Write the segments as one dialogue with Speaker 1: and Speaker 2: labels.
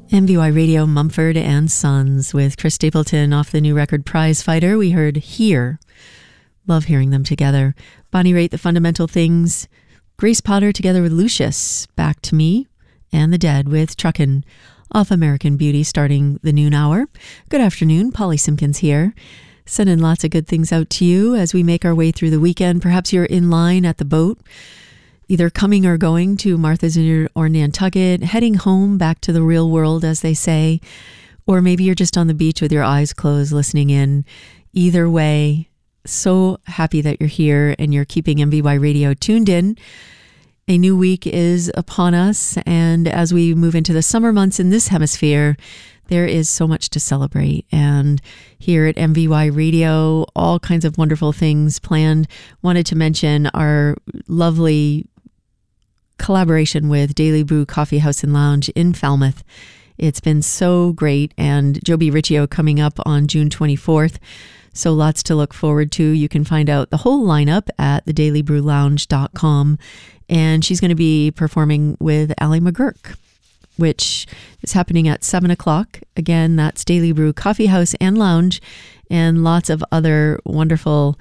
Speaker 1: MVY Radio, Mumford and Sons with Chris Stapleton off the new record Prize Fighter. We heard Here. Love hearing them together. Bonnie Raitt, The Fundamental Things. Grace Potter together with Lucius, Back to Me. And The Dead with Truckin' off American Beauty, starting the noon hour. Good afternoon, Polly Simpkins here. Sending lots of good things out to you as we make our way through the weekend. Perhaps you're in line at the boat, either coming or going to Martha's Vineyard or Nantucket, heading home back to the real world, as they say, or maybe you're just on the beach with your eyes closed, listening in. Either way, so happy that you're here and you're keeping MVY Radio tuned in. A new week is upon us, and as we move into the summer months in this hemisphere, there is so much to celebrate. And here at MVY Radio, all kinds of wonderful things planned. Wanted to mention our lovely collaboration with Daily Brew Coffee House and Lounge in Falmouth. It's been so great, and Joby Riccio coming up on June 24th. So lots to look forward to. You can find out the whole lineup at thedailybrewlounge.com. And she's going to be performing with Ally McGurk, which is happening at 7 o'clock. Again, that's Daily Brew Coffee House and Lounge, and lots of other wonderful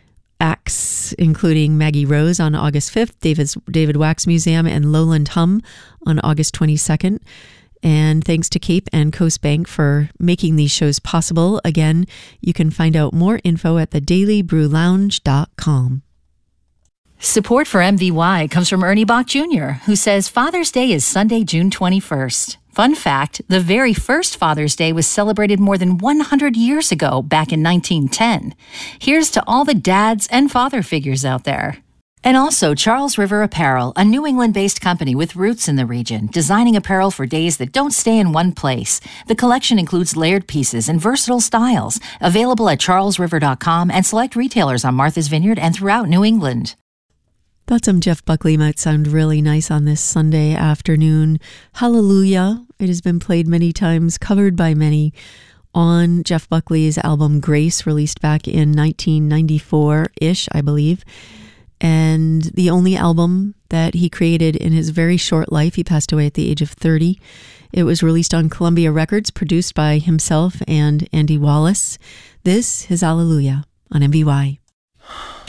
Speaker 1: acts, including Maggie Rose on August 5th, David Wax Museum, and Lowland Hum on August 22nd. And thanks to Cape and Coast Bank for making these shows possible. Again, you can find out more info at thedailybrewlounge.com.
Speaker 2: Support for MVY comes from Ernie Bach Jr., who says Father's Day is Sunday, June 21st. Fun fact, the very first Father's Day was celebrated more than 100 years ago, back in 1910. Here's to all the dads and father figures out there. And also Charles River Apparel, a New England-based company with roots in the region, designing apparel for days that don't stay in one place. The collection includes layered pieces and versatile styles, available at charlesriver.com and select retailers on Martha's Vineyard and throughout New England.
Speaker 1: Thought some Jeff Buckley might sound really nice on this Sunday afternoon. Hallelujah. It has been played many times, covered by many, on Jeff Buckley's album Grace, released back in 1994-ish, I believe. And the only album that he created in his very short life. He passed away at the age of 30. It was released on Columbia Records, produced by himself and Andy Wallace. This is Hallelujah on MVY.